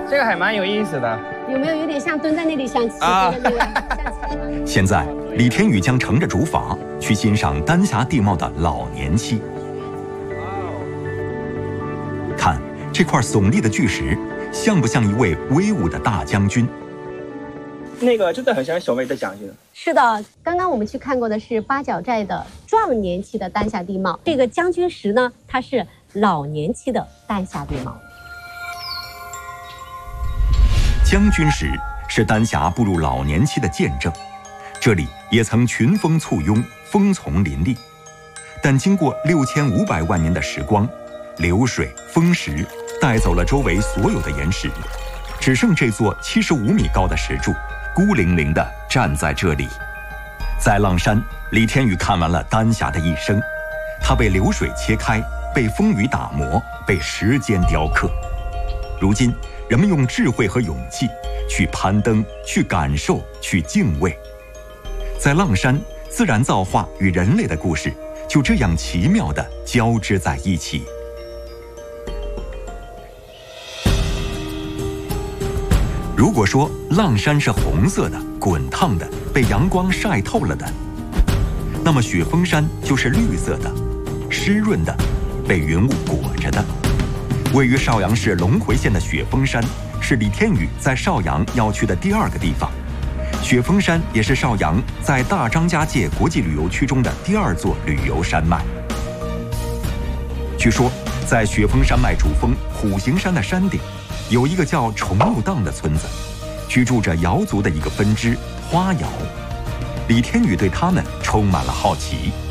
这个还蛮有意思的。 有没有点像蹲在那里想骑的那个象棋呢？ 现在，李天宇将乘着竹筏去欣赏丹霞地貌的老年期。看这块耸立的巨石，像不像一位威武的大将军？ 那个真的很像守卫的将军。 是的，刚刚我们去看过的是八角寨的壮年期的丹霞地貌，这个将军石呢，它是老年期的丹霞地貌。 将军石是丹霞步入老年期的见证，这里也曾群峰簇拥，峰丛林立，但经过6500万年的时光，流水、风蚀带走了周围所有的岩石，只剩这座75米高的石柱，孤零零地站在这里。在阆山，李天宇看完了丹霞的一生，它被流水切开，被风雨打磨，被时间雕刻。如今，人们用智慧和勇气去攀登，去感受，去敬畏。在阆山，自然造化与人类的故事就这样奇妙地交织在一起。如果说阆山是红色的、滚烫的、被阳光晒透了的，那么雪峰山就是绿色的、湿润的、被云雾裹着的。位于邵阳市龙回县的雪峰山是李天宇在邵阳要去的第2个地方，雪峰山也是邵阳在大张家界国际旅游区中的第2座旅游山脉。据说，在雪峰山脉主峰虎形山的山顶，有一个叫崇木荡的村子，居住着瑶族的一个分支花瑶。李天宇对他们充满了好奇。